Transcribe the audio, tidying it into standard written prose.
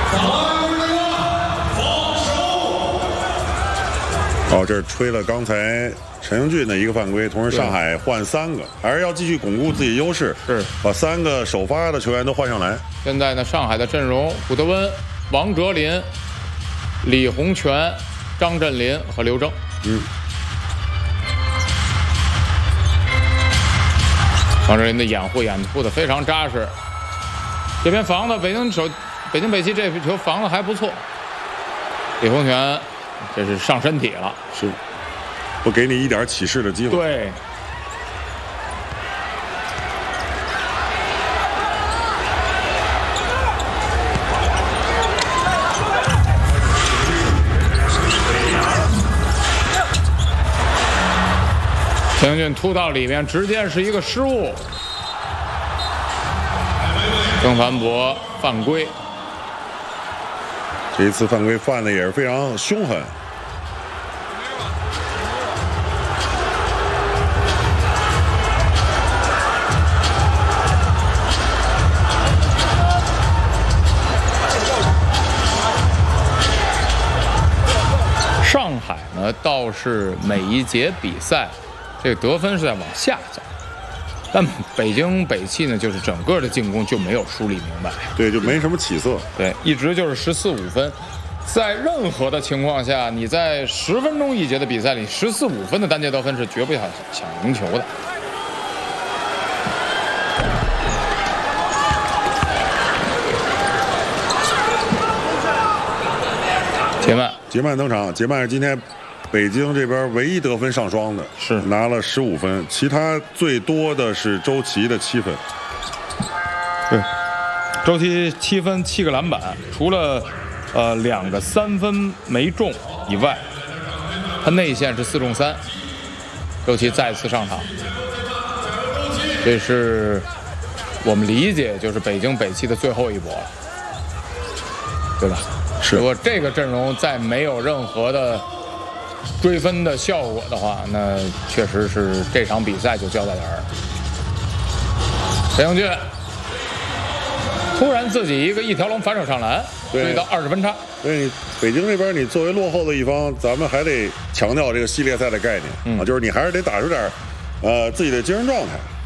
哦，这是吹了刚才陈英俊的一个犯规，同时上海换3个，还是要继续巩固自己优势， 是把3个首发的球员都换上来。 现在呢，上海的阵容：古德温、王哲林、李洪权、张镇麟和刘铮。王哲林的掩护的非常扎实。这边防的北京北汽这球防的还不错。李洪权这是上身体了， 是不给你一点起势的机会。 对。陈英俊突到里面，直接是一个失误。郑凡博犯规， 这一次犯规犯的也是非常凶狠。 上海呢倒是每一节比赛，这个得分是在往下走。但北京北汽呢，就是整个的进攻就没有梳理明白， 对，就没什么起色， 对，一直就是14、5分。在任何的情况下，你在10分钟一节的比赛里，14、5分的单节得分是绝不想赢球的。 杰曼登场，杰曼是今天北京这边唯一得分上双的， 是拿了15分，其他最多的是周琦的7分。 对，周琦7分7个篮板，除了2个3分没中以外，他内线是4中3。周琦再次上场，这是我们理解就是北京北汽的最后一波了，对吧？ 是。 如果这个阵容再没有任何的追分的效果的话，那确实是这场比赛就交代人儿。陈英俊突然自己一条龙反手上篮，追到20分差。 所以北京这边，你作为落后的一方，咱们还得强调这个系列赛的概念啊，就是你还是得打出点自己的精神状态。